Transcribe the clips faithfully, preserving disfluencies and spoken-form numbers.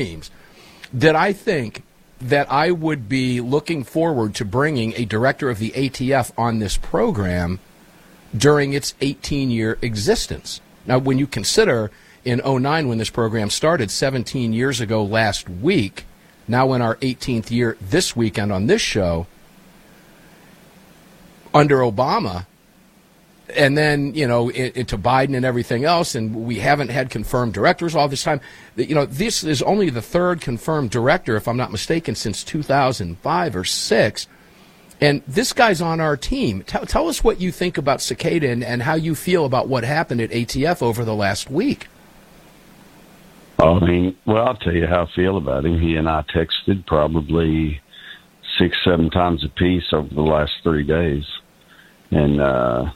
teams, did I think that I would be looking forward to bringing a director of the A T F on this program during its eighteen-year existence. Now, when you consider in oh nine when this program started, seventeen years ago last week, now in our eighteenth year this weekend on this show, under Obama, and then, you know, it, it, to Biden and everything else, and we haven't had confirmed directors all this time. You know, this is only the third confirmed director, if I'm not mistaken, since two thousand five or six. And this guy's on our team. Tell, tell us what you think about Cicada and, and how you feel about what happened at A T F over the last week. I mean, well, I'll tell you how I feel about him. He and I texted probably six, seven times a piece over the last three days. And, uh,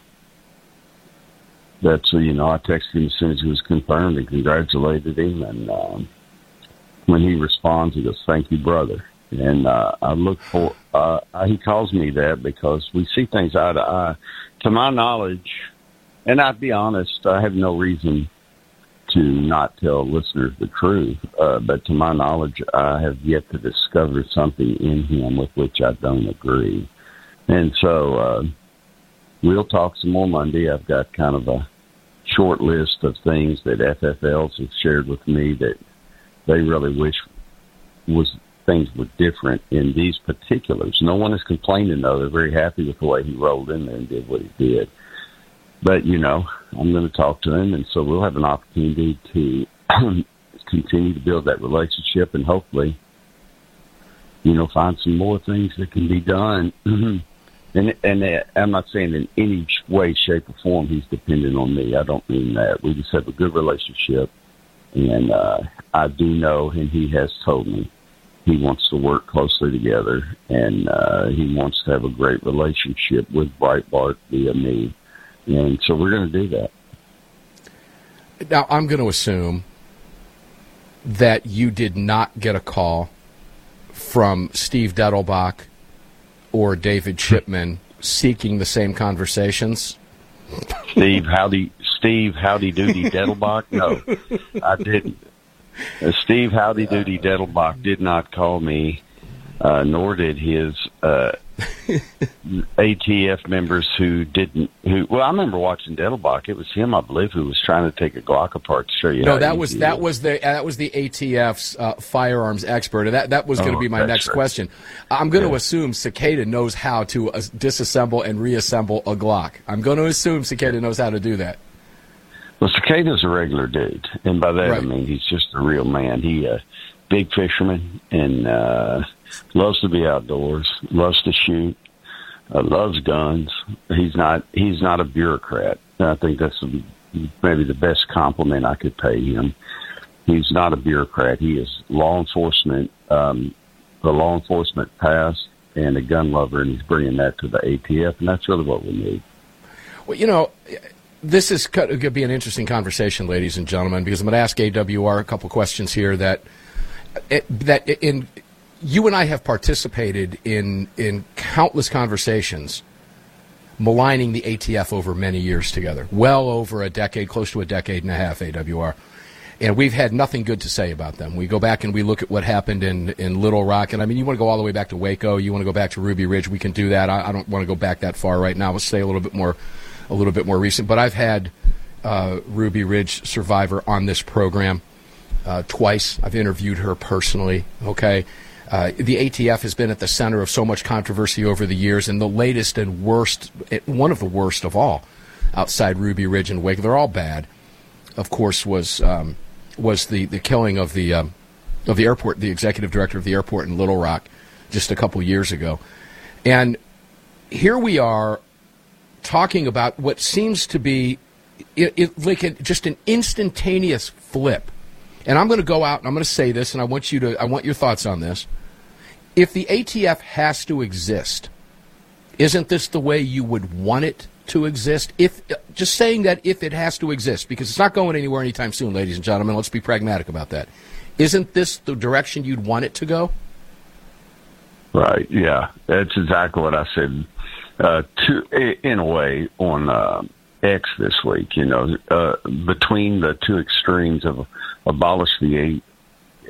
That's, you know, I texted him as soon as he was confirmed and congratulated him. And um, when he responds, he goes, "Thank you, brother." And uh, I look for, uh, he calls me that because we see things eye to eye. To my knowledge, and I'd be honest, I have no reason to not tell listeners the truth. Uh, but to my knowledge, I have yet to discover something in him with which I don't agree. And so, uh, we'll talk some more Monday. I've got kind of a short list of things that F F Ls have shared with me that they really wish was things were different in these particulars. No one is complaining, though. They're very happy with the way he rolled in there and did what he did. But, you know, I'm going to talk to him, and so we'll have an opportunity to continue to build that relationship and hopefully, you know, find some more things that can be done. And, and uh, I'm not saying in any way, shape, or form he's dependent on me. I don't mean that. We just have a good relationship. And uh, I do know, and he has told me, he wants to work closely together. And uh, he wants to have a great relationship with Breitbart via me. And so we're going to do that. Now, I'm going to assume that you did not get a call from Steve Dettelbach or David Chipman seeking the same conversations? Steve Howdy, Steve Howdy Doody Dettelbach? No, I didn't. Uh, Steve Howdy Doody Dettelbach did not call me, uh, nor did his uh, A T F members who didn't. Who well, I remember watching Dettelbach. It was him, I believe, who was trying to take a Glock apart to show you. No, how that was easy that was the uh, that was the A T F's uh, firearms expert, and that that was going to Oh, be my that's next right. question. I'm going to Yeah. assume Cicada knows how to uh, disassemble and reassemble a Glock. I'm going to assume Cicada knows how to do that. Well, Cicada's a regular dude, and by that I Right. mean he's just a real man. He a uh, big fisherman and uh, loves to be outdoors, loves to shoot, uh, loves guns. He's not he's not a bureaucrat. I think that's maybe the best compliment I could pay him. He's not a bureaucrat. He is law enforcement, um, the law enforcement past, and a gun lover, and he's bringing that to the A T F, and that's really what we need. Well, you know, this is going to be an interesting conversation, ladies and gentlemen, because I'm going to ask A W R a couple questions here that that in you and I have participated in in countless conversations maligning the A T F over many years together, well over a decade, close to a decade and a half, A W R. And we've had nothing good to say about them. We go back and we look at what happened in, in Little Rock. And, I mean, you want to go all the way back to Waco. You want to go back to Ruby Ridge. We can do that. I, I don't want to go back that far right now. Let's stay a little bit more a little bit more recent. But I've had uh, Ruby Ridge survivor on this program uh, twice. I've interviewed her personally, okay? Uh, the A T F has been at the center of so much controversy over the years, and the latest and worst, one of the worst of all, outside Ruby Ridge and Waco, they're all bad, of course, was um, was the, the killing of the um, of the airport, the executive director of the airport in Little Rock, just a couple years ago. And here we are talking about what seems to be it, it, like a, just an instantaneous flip. And I'm going to go out and I'm going to say this, and I want you to I want your thoughts on this. If the A T F has to exist, isn't this the way you would want it to exist? If just saying that if it has to exist, because it's not going anywhere anytime soon, ladies and gentlemen. Let's be pragmatic about that. Isn't this the direction you'd want it to go? Right. Yeah, that's exactly what I said. Uh, to in a way on uh, X this week, you know, uh, between the two extremes of abolish the